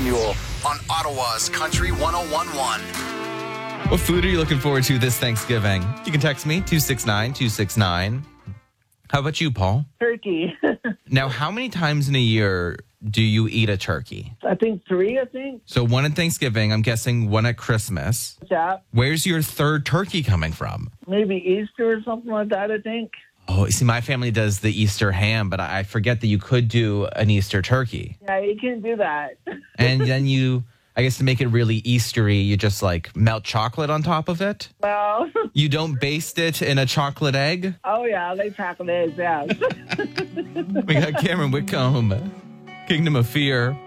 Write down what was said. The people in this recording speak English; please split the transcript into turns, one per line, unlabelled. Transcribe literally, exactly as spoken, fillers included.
Samuel on Ottawa's Country one oh one point one.
What food are you looking forward to this Thanksgiving? You can text me, two six nine, two six nine. How about you, Paul?
Turkey.
Now, how many times in a year do you eat a turkey?
I think three, I think.
So one at Thanksgiving, I'm guessing one at Christmas.
Yeah.
Where's your third turkey coming from?
Maybe Easter or something like that, I think.
Oh, see, my family does the Easter ham, but I forget that you could do an Easter turkey.
Yeah, you can do that.
And then you, I guess to make it really Eastery, you just like melt chocolate on top of it?
Well,
You don't baste it in a chocolate egg?
oh yeah, they chocolate eggs, yeah.
We got Cameron Whitcomb, Kingdom of Fear.